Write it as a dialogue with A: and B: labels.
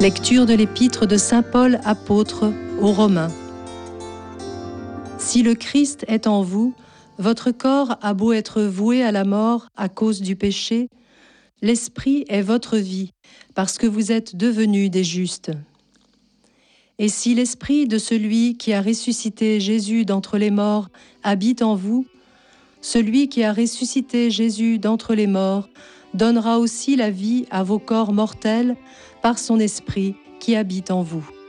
A: Lecture de l'épître de saint Paul apôtre aux Romains. Si le Christ est en vous, votre corps a beau être voué à la mort à cause du péché, l'esprit est votre vie, parce que vous êtes devenus des justes. Et si l'esprit de celui qui a ressuscité Jésus d'entre les morts habite en vous, celui qui a ressuscité Jésus d'entre les morts donnera aussi la vie à vos corps mortels par son esprit qui habite en vous.